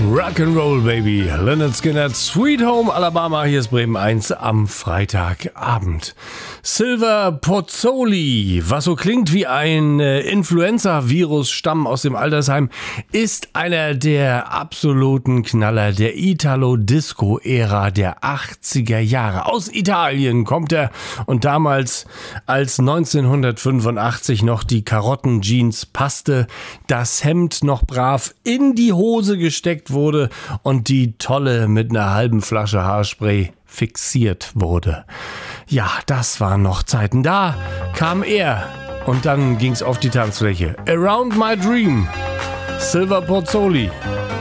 Rock'n'Roll Baby, Lynyrd Skynyrd, Sweet Home Alabama, hier ist Bremen 1 am Freitagabend. Silver Pozzoli, was so klingt wie ein Influenza-Virus-Stamm aus dem Altersheim, ist einer der absoluten Knaller der Italo-Disco-Ära der 80er Jahre. Aus Italien kommt er und damals, als 1985 noch die Karottenjeans passte, das Hemd noch brav in die Hose gesteckt wurde und die Tolle mit einer halben Flasche Haarspray fixiert wurde. Ja, das waren noch Zeiten. Da kam er und dann ging's auf die Tanzfläche. Around My Dream, Silver Pozzoli.